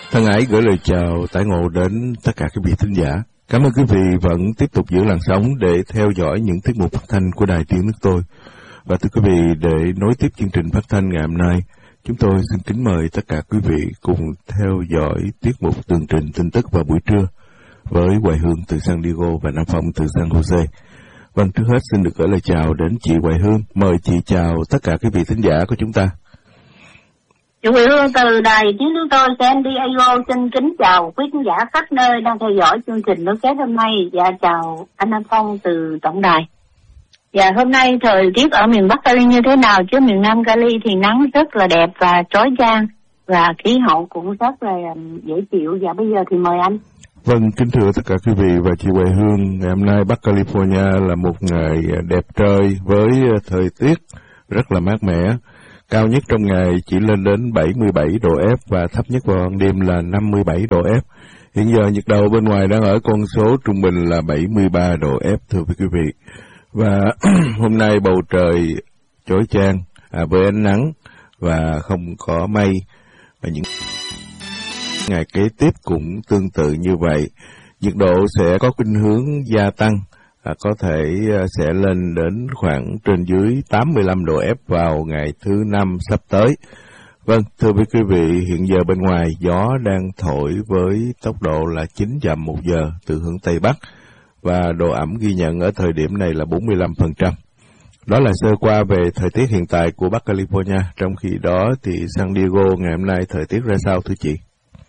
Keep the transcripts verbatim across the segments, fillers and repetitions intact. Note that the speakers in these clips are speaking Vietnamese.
Thân ái gửi lời chào tái ngộ đến tất cả quý vị thính giả. Cảm ơn quý vị vẫn tiếp tục giữ làn sóng để theo dõi những tiết mục phát thanh của Đài Tiếng Nước Tôi. Và thưa quý vị, để nối tiếp chương trình phát thanh ngày hôm nay, chúng tôi xin kính mời tất cả quý vị cùng theo dõi tiết mục tường trình tin tức vào buổi trưa với Hoài Hương từ San Diego và Nam Phong từ San Jose. Vâng, trước hết xin được gửi lời chào đến chị Hoài Hương. Mời chị chào tất cả quý vị thính giả của chúng ta. Chị Huệ Hương từ Đài Tiếng Nước Tôi San Diego xin kính chào quý khán giả khắp nơi đang theo dõi chương trình Nước Kết hôm nay, và chào anh Nam Phong từ tổng đài. Và hôm nay thời tiết ở miền Bắc Cali như thế nào, chứ miền Nam Cali thì nắng rất là đẹp và chói chang, và khí hậu cũng rất là dễ chịu. Và bây giờ thì mời anh. Vâng, kính thưa tất cả quý vị và chị Hoài Hương, ngày hôm nay Bắc California là một ngày đẹp trời với thời tiết rất là mát mẻ. Cao nhất trong ngày chỉ lên đến bảy mươi bảy độ F và thấp nhất vào ban đêm là năm mươi bảy độ F. Hiện giờ nhiệt độ bên ngoài đang ở con số trung bình là bảy mươi ba độ F, thưa quý vị. Và hôm nay bầu trời chói chang à, với ánh nắng và không có mây. Và những ngày kế tiếp cũng tương tự như vậy. Nhiệt độ sẽ có khuynh hướng gia tăng. À, có thể à, sẽ lên đến khoảng trên dưới tám mươi lăm độ F vào ngày thứ năm sắp tới. Vâng, thưa với quý vị, hiện giờ bên ngoài gió đang thổi với tốc độ là chín dặm một giờ từ hướng Tây Bắc, và độ ẩm ghi nhận ở thời điểm này là bốn mươi lăm phần trăm. Đó là sơ qua về thời tiết hiện tại của Bắc California. Trong khi đó thì San Diego ngày hôm nay thời tiết ra sao thưa chị?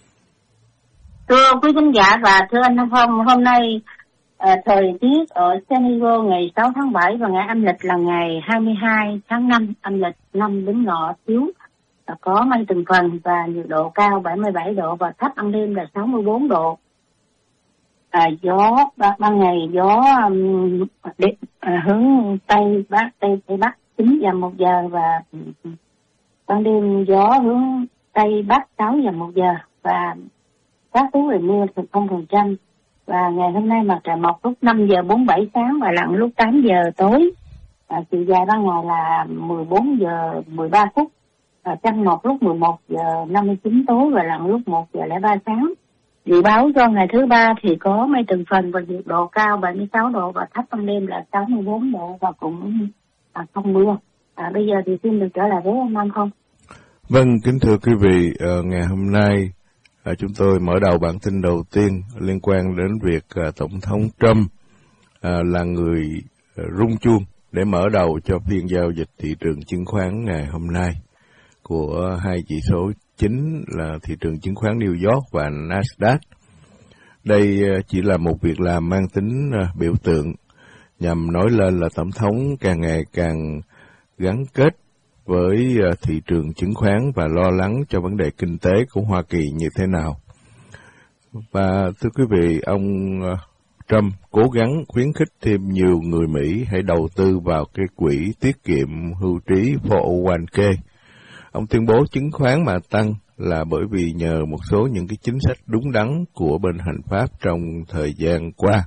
Thưa quý khán giả và thưa anh Nam Phong, hôm nay À, thời tiết ở San Diego ngày sáu tháng bảy và ngày âm lịch là ngày hai mươi hai tháng năm, âm lịch năm Bính Ngọ thiếu, à, có mây từng phần và nhiệt độ cao bảy mươi bảy độ và thấp ban đêm là sáu mươi bốn độ. À, gió ban ngày gió um, đi, à, hướng tây bắc tây tây bắc chín dặm một giờ, và ban đêm gió hướng tây bắc sáu dặm một giờ, và các thứ về mưa thì không phần trăm. Và ngày hôm nay mặt trời mọc lúc năm giờ bốn mươi bảy sáng và lặn lúc tám giờ tối. À, chiều dài ban ngày là mười bốn giờ mười ba phút. À, trăng mọc lúc mười một giờ năm mươi chín tối và lặn lúc một giờ lẻ ba sáng. Dự báo cho ngày thứ ba thì có mây từng phần và nhiệt độ cao bảy mươi sáu độ và thấp ban đêm là sáu mươi bốn độ và cũng à, không mưa. À, bây giờ thì xin được trở lại với anh Nam không? Vâng, kính thưa quý vị, uh, ngày hôm nay À, chúng tôi mở đầu bản tin đầu tiên liên quan đến việc à, Tổng thống Trump à, là người à, rung chuông để mở đầu cho phiên giao dịch thị trường chứng khoán ngày hôm nay của hai chỉ số chính là thị trường chứng khoán New York và Nasdaq. Đây à, chỉ là một việc làm mang tính à, biểu tượng nhằm nói lên là Tổng thống càng ngày càng gắn kết với thị trường chứng khoán và lo lắng cho vấn đề kinh tế của Hoa Kỳ như thế nào. Và thưa quý vị, ông Trump cố gắng khuyến khích thêm nhiều người Mỹ hãy đầu tư vào cái quỹ tiết kiệm hưu trí bốn không một k. Ông tuyên bố chứng khoán mà tăng là bởi vì nhờ một số những cái chính sách đúng đắn của bên hành pháp trong thời gian qua.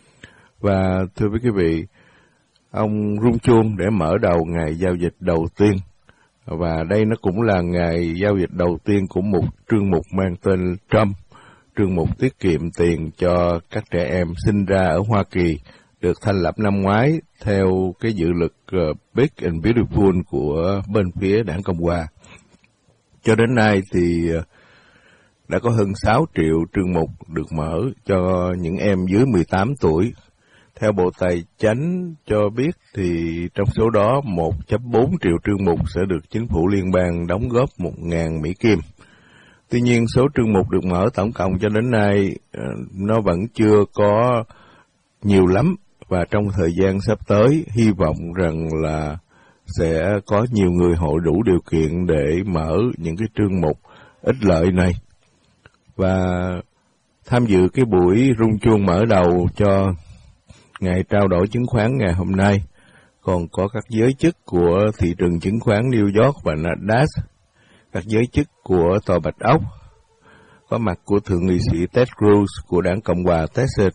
Và thưa với quý vị, ông rung chuông để mở đầu ngày giao dịch đầu tiên. Và đây nó cũng là ngày giao dịch đầu tiên của một trương mục mang tên Trump, trương mục tiết kiệm tiền cho các trẻ em sinh ra ở Hoa Kỳ, được thành lập năm ngoái theo cái dự luật uh, Big and Beautiful của bên phía đảng Cộng hòa. Cho đến nay thì uh, đã có hơn sáu triệu trương mục được mở cho những em dưới mười tám tuổi. Theo Bộ Tài chánh cho biết thì trong số đó một phẩy bốn triệu trương mục sẽ được chính phủ liên bang đóng góp một nghìn Mỹ Kim. Tuy nhiên số trương mục được mở tổng cộng cho đến nay nó vẫn chưa có nhiều lắm, và trong thời gian sắp tới hy vọng rằng là sẽ có nhiều người hội đủ điều kiện để mở những cái trương mục ích lợi này. Và tham dự cái buổi rung chuông mở đầu cho ngày trao đổi chứng khoán ngày hôm nay còn có các giới chức của thị trường chứng khoán New York và Nasdaq, các giới chức của Tòa Bạch Ốc, có mặt của Thượng nghị sĩ Ted Cruz của đảng Cộng hòa Texas.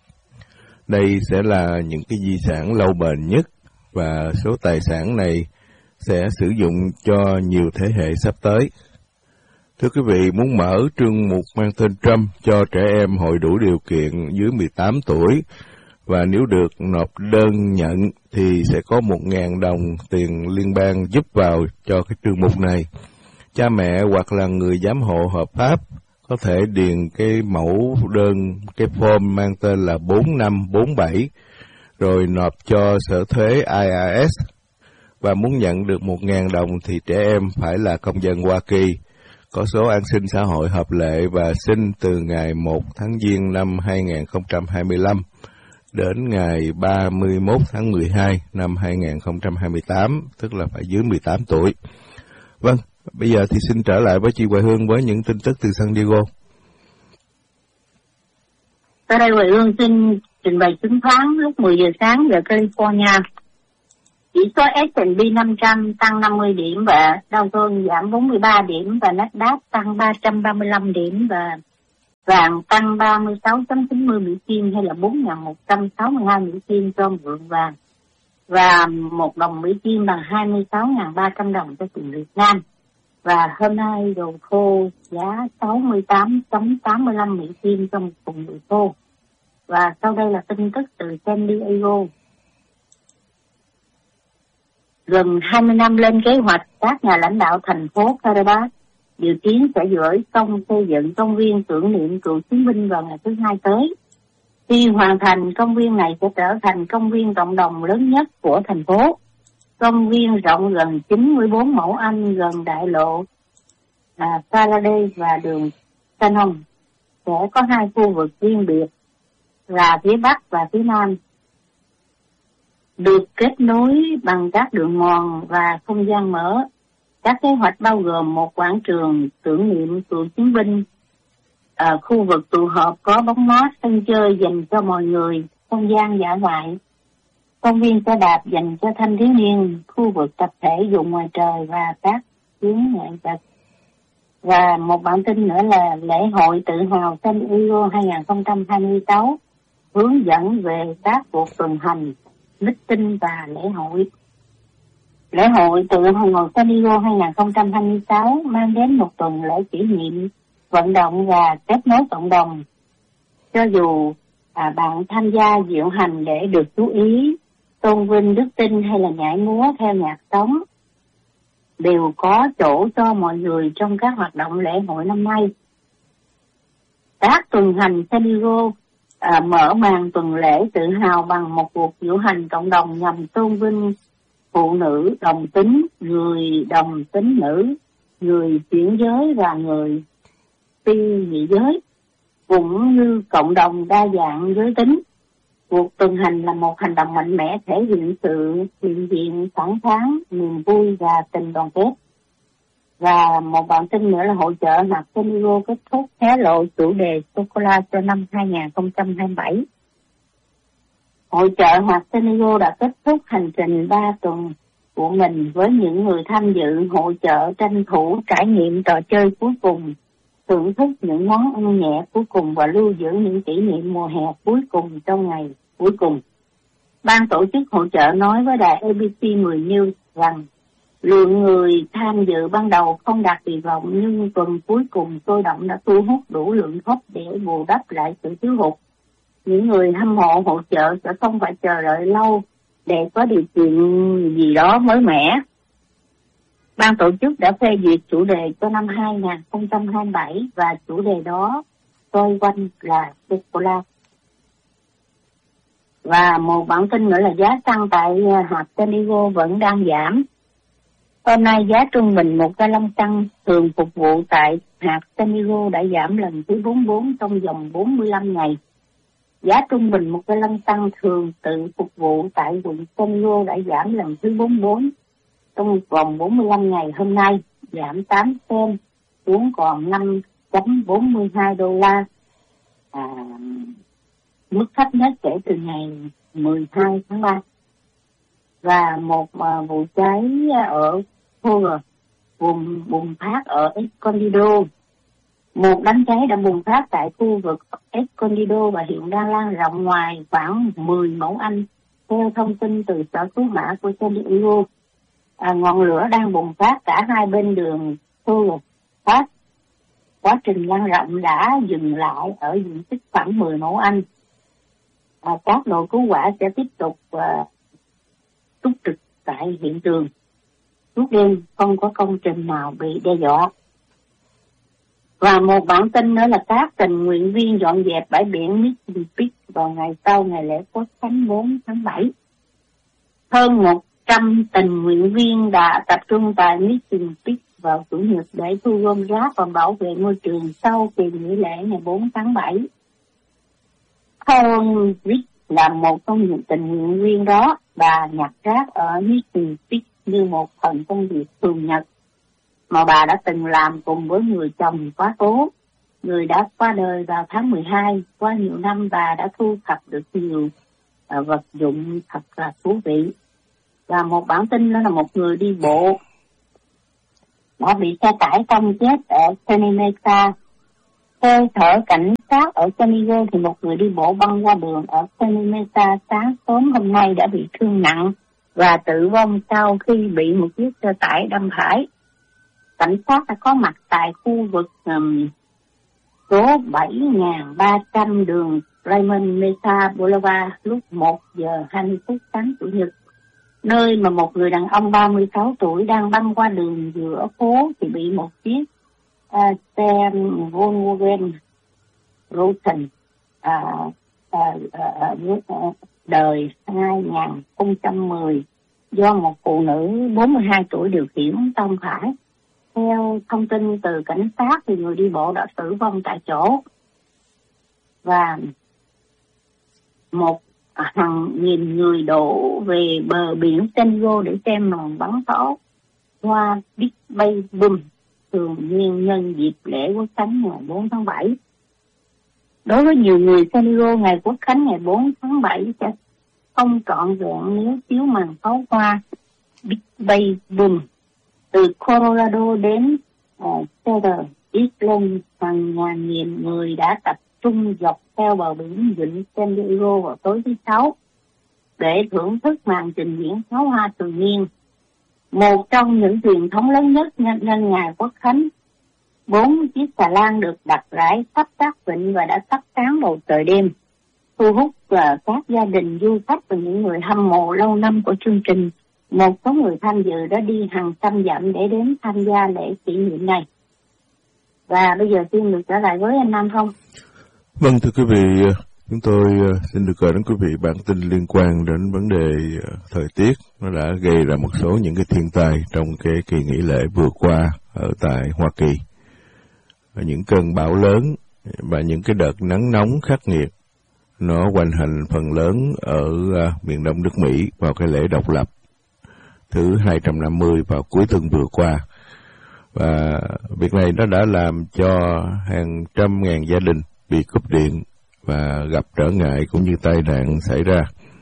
Đây sẽ là những cái di sản lâu bền nhất, và số tài sản này sẽ sử dụng cho nhiều thế hệ sắp tới. Thưa quý vị, muốn mở chương mục mang tên Trump cho trẻ em hội đủ điều kiện dưới mười tám tuổi và nếu được nộp đơn nhận thì sẽ có một nghìn đồng tiền liên bang giúp vào cho cái chương mục này. Cha mẹ hoặc là người giám hộ hợp pháp có thể điền cái mẫu đơn, cái form mang tên là bốn năm bốn bảy rồi nộp cho sở thuế I R S. Và muốn nhận được một nghìn đồng thì trẻ em phải là công dân Hoa Kỳ, có số an sinh xã hội hợp lệ và sinh từ ngày một tháng Giêng năm hai nghìn không trăm hai mươi lăm đến ngày ba mươi mốt tháng mười hai năm hai nghìn không trăm hai mươi tám, tức là phải dưới mười tám tuổi. Vâng, bây giờ thì xin trở lại với chị Hoài Hương với những tin tức từ San Diego. Tới đây Hoài Hương xin trình bày chứng khoán lúc mười giờ sáng giờ California. Chỉ số S and P năm trăm tăng năm mươi điểm và Dow Jones giảm bốn mươi ba điểm và Nasdaq tăng ba trăm ba mươi lăm điểm và vàng tăng ba mươi sáu phẩy chín mươi Mỹ Kim hay là bốn nghìn một trăm sáu mươi hai Mỹ Kim cho một lượng vàng, và một đồng Mỹ Kim bằng hai mươi sáu nghìn ba trăm đồng cho tiền Việt Nam. Và hôm nay dầu thô giá sáu mươi tám phẩy tám mươi lăm Mỹ Kim trong một thùng dầu thô. Và sau đây là tin tức từ San Diego. Gần hai mươi năm lên kế hoạch, các nhà lãnh đạo thành phố Caracas dự kiến sẽ gửi công xây dựng công viên tưởng niệm cựu chiến binh vào ngày thứ hai tới. Khi hoàn thành, công viên này sẽ trở thành công viên cộng đồng lớn nhất của thành phố. Công viên rộng gần chín mươi bốn mẫu Anh gần đại lộ à, Faraday và đường San Hồng sẽ có hai khu vực riêng biệt là phía Bắc và phía Nam, được kết nối bằng các đường mòn và không gian mở. Các kế hoạch bao gồm một quảng trường tưởng niệm cựu chiến binh, à, khu vực tụ họp có bóng mát, sân chơi dành cho mọi người, không gian dã ngoại, công viên xe đạp dành cho thanh thiếu niên, khu vực tập thể dục ngoài trời và các chuyến nghệ thuật. Và một bản tin nữa là lễ hội tự hào San Diego hai không hai sáu hướng dẫn về các cuộc tuần hành, meeting và lễ hội. Lễ hội tự hào San Diego hai không hai sáu mang đến một tuần lễ kỷ niệm, vận động và kết nối cộng đồng. Cho dù à, bạn tham gia diễu hành để được chú ý, tôn vinh đức tin hay là nhảy múa theo nhạc sống, đều có chỗ cho mọi người trong các hoạt động lễ hội năm nay. Các tuần hành San Diego à, mở màn tuần lễ tự hào bằng một cuộc diễu hành cộng đồng nhằm tôn vinh phụ nữ đồng tính, người đồng tính nữ, người chuyển giới và người phi dị giới, cũng như cộng đồng đa dạng giới tính. Cuộc tuần hành là một hành động mạnh mẽ thể hiện sự hiện diện, phản kháng, niềm vui và tình đoàn kết. Và một bản tin nữa là hội chợ hạt San Diego kết thúc hé lộ chủ đề sô-cô-la cho năm hai không hai bảy. Hội chợ hạt San Diego đã kết thúc hành trình ba tuần của mình với những người tham dự hội chợ tranh thủ trải nghiệm trò chơi cuối cùng, thưởng thức những món ăn nhẹ cuối cùng và lưu giữ những kỷ niệm mùa hè cuối cùng trong ngày cuối cùng. Ban tổ chức hội chợ nói với đài A B C mười News rằng lượng người tham dự ban đầu không đạt kỳ vọng, nhưng tuần cuối cùng sôi động đã thu hút đủ lượng khách để bù đắp lại sự thiếu hụt. Những người hâm mộ hội chợ sẽ không phải chờ đợi lâu để có điều kiện gì đó mới mẻ. Ban tổ chức đã phê duyệt chủ đề cho năm hai không hai bảy và chủ đề đó xoay quanh là sô-cô-la. Và một bản tin nữa là giá xăng tại hạt San Diego vẫn đang giảm. Hôm nay giá trung bình một ga lông xăng thường phục vụ tại hạt San Diego đã giảm lần thứ bốn mươi bốn trong vòng bốn mươi lăm ngày. Giá trung bình một ga lông xăng thường tự phục vụ tại quận San Diego đã giảm lần thứ bốn mươi bốn trong vòng bốn mươi lăm ngày. Hôm nay giảm tám cent xuống còn năm phẩy bốn mươi hai đô la, à, mức thấp nhất kể từ ngày mười hai tháng ba. Và một uh, vụ cháy ở Kroger bùng bùng phát ở Escondido. Một đám cháy đã bùng phát tại khu vực Escondido và hiện đang lan rộng ngoài khoảng mười mẫu Anh. Theo thông tin từ sở cứu hỏa của San Diego, à, ngọn lửa đang bùng phát cả hai bên đường Kroger Park quá trình lan rộng đã dừng lại ở diện tích khoảng mười mẫu Anh. À, các đội cứu hỏa sẽ tiếp tục uh, túc trực tại hiện trường. Suốt đêm không có công trình nào bị đe dọa. Và một bản tin nữa là các tình nguyện viên dọn dẹp bãi biển Mississippi vào ngày sau ngày lễ Quốc khánh bốn tháng bảy. Hơn một trăm tình nguyện viên đã tập trung tại Mississippi vào Chủ nhật để thu gom rác và bảo vệ môi trường sau kỳ nghỉ lễ ngày bốn tháng bảy. Colin Rick là một trong những tình nguyện viên đó, bà nhặt rác ở Mississippi như một phần công việc thường nhật mà bà đã từng làm cùng với người chồng quá cố, người đã qua đời vào tháng mười hai. Qua nhiều năm bà đã thu thập được nhiều uh, vật dụng thật là thú vị. Và một bản tin đó là một người đi bộ đã bị xe tải tông chết ở Sunny Mesa. Theo thở cảnh sát ở San Diego thì một người đi bộ băng qua đường ở Sunny Mesa sáng sớm hôm nay đã bị thương nặng và tử vong sau khi bị một chiếc xe tải đâm phải. Cảnh sát đã có mặt tại khu vực um, số bảy nghìn ba trăm đường Raymond Mesa Boulevard lúc một giờ hai mươi phút sáng Chủ nhật, nơi mà một người đàn ông ba mươi sáu tuổi đang băng qua đường giữa phố thì bị một chiếc uh, xe Volkswagen Roten uh, uh, uh, uh, đời hai nghìn không trăm mười do một phụ nữ bốn mươi hai tuổi điều khiển tông phải. Theo thông tin từ cảnh sát thì người đi bộ đã tử vong tại chỗ và một hàng nghìn người đổ về bờ biển San Diego để xem màn bắn pháo hoa Big Bay Boom thường niên nhân dịp lễ Quốc khánh ngày bốn tháng bảy. Đối với nhiều người, San Diego ngày Quốc khánh ngày bốn tháng bảy sẽ không trọn vẹn nếu thiếu màn pháo hoa Big Bay Boom. Từ Colorado đến uh, Cedar Island, hàng ngàn nghìn người đã tập trung dọc theo bờ biển vịnh San Diego vào tối thứ Sáu để thưởng thức màn trình diễn pháo hoa thường niên. Một trong những truyền thống lớn nhất nhân, nhân ngày Quốc khánh, bốn chiếc xà lan được đặt rải khắp các vịnh và đã thắp sáng bầu trời đêm, thu hút uh, các gia đình du khách và những người hâm mộ lâu năm của chương trình. Một số người tham dự đã đi hàng trăm dặm để đến tham gia lễ kỷ niệm này. Và bây giờ xin được trở lại với anh Nam không? Vâng, thưa quý vị, chúng tôi xin được gửi đến quý vị bản tin liên quan đến vấn đề thời tiết. Nó đã gây ra một số những cái thiên tai trong cái kỳ nghỉ lễ vừa qua ở tại Hoa Kỳ. Những cơn bão lớn và những cái đợt nắng nóng khắc nghiệt nó hoành hành phần lớn ở miền đông nước Mỹ vào cái lễ độc lập thứ hai trăm năm mươi vào cuối tuần vừa qua. Và việc này nó đã làm cho hàng trăm ngàn gia đình bị cúp điện và gặp trở ngại cũng như tai nạn xảy ra.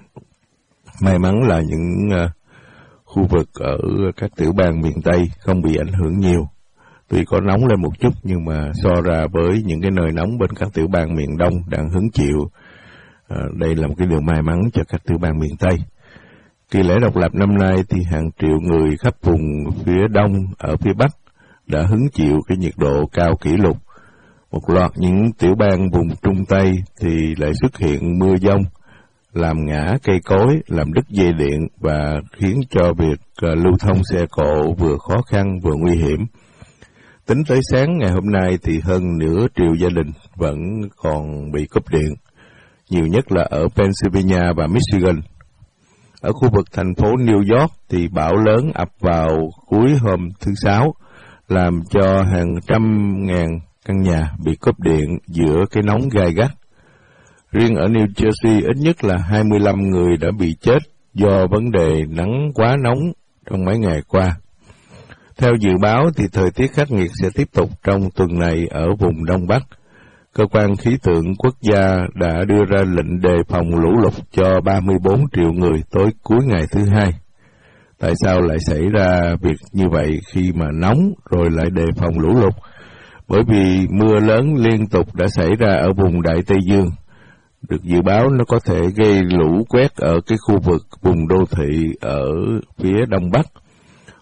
May mắn là những uh, khu vực ở các tiểu bang miền Tây không bị ảnh hưởng nhiều. Tuy có nóng lên một chút nhưng mà so ra với những cái nơi nóng bên các tiểu bang miền Đông đang hứng chịu, uh, đây là một cái điều may mắn cho các tiểu bang miền Tây. Kỳ lễ độc lập năm nay thì hàng triệu người khắp vùng phía đông ở phía Bắc đã hứng chịu cái nhiệt độ cao kỷ lục. Một loạt những tiểu bang vùng Trung Tây thì lại xuất hiện mưa dông, làm ngã cây cối, làm đứt dây điện và khiến cho việc uh, lưu thông xe cộ vừa khó khăn vừa nguy hiểm. Tính tới sáng ngày hôm nay thì hơn nửa triệu gia đình vẫn còn bị cúp điện, nhiều nhất là ở Pennsylvania và Michigan. Ở khu vực thành phố New York thì bão lớn ập vào cuối hôm thứ Sáu, làm cho hàng trăm ngàn căn nhà bị cúp điện giữa cái nóng gai gắt. Riêng ở New Jersey ít nhất là hai mươi lăm người đã bị chết do vấn đề nắng quá nóng trong mấy ngày qua. Theo dự báo thì thời tiết khắc nghiệt sẽ tiếp tục trong tuần này ở vùng Đông Bắc. Cơ quan khí tượng quốc gia đã đưa ra lệnh đề phòng lũ lụt cho ba mươi bốn triệu người tối cuối ngày thứ Hai. Tại sao lại xảy ra việc như vậy khi mà nóng rồi lại đề phòng lũ lụt? Bởi vì mưa lớn liên tục đã xảy ra ở vùng Đại Tây Dương. Được dự báo nó có thể gây lũ quét ở cái khu vực vùng đô thị ở phía Đông Bắc.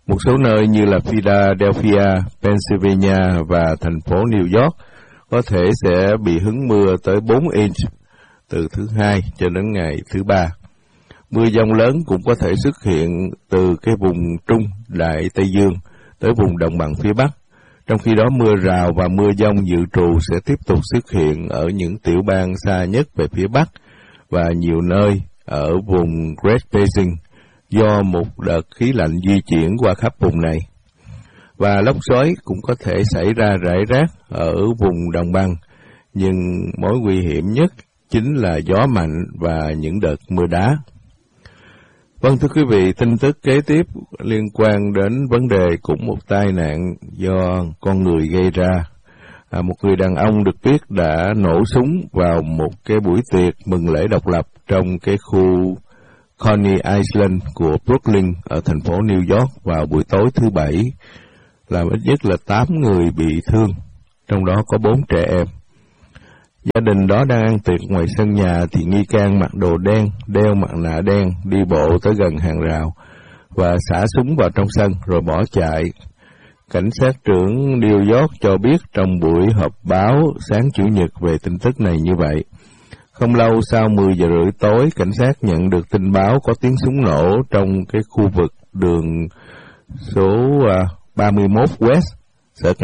Một số nơi như là Philadelphia, Pennsylvania và thành phố New York có thể sẽ bị hứng mưa tới bốn inch từ thứ hai cho đến ngày thứ ba. Mưa dông lớn cũng có thể xuất hiện từ cái vùng Trung Đại Tây Dương tới vùng đồng bằng phía Bắc. Trong khi đó mưa rào và mưa dông dự trù sẽ tiếp tục xuất hiện ở những tiểu bang xa nhất về phía Bắc và nhiều nơi ở vùng Great Basin do một đợt khí lạnh di chuyển qua khắp vùng này. Và lốc xoáy cũng có thể xảy ra rải rác ở vùng đồng bằng, nhưng mối nguy hiểm nhất chính là gió mạnh và những đợt mưa đá. Vâng, thưa quý vị, tin tức kế tiếp liên quan đến vấn đề cũng một tai nạn do con người gây ra. À, một người đàn ông được biết đã nổ súng vào một cái buổi tiệc mừng lễ độc lập trong cái khu Coney Island của Brooklyn ở thành phố New York vào buổi tối thứ Bảy, làm ít nhất là tám người bị thương, trong đó có bốn trẻ em. Gia đình đó đang ăn tiệc ngoài sân nhà thì nghi can mặc đồ đen, đeo mặt nạ đen, đi bộ tới gần hàng rào và xả súng vào trong sân rồi bỏ chạy. Cảnh sát trưởng New York cho biết trong buổi họp báo sáng Chủ nhật về tin tức này như vậy. Không lâu sau mười giờ rưỡi tối, cảnh sát nhận được tin báo có tiếng súng nổ trong cái khu vực đường số ba mươi mốt West, sở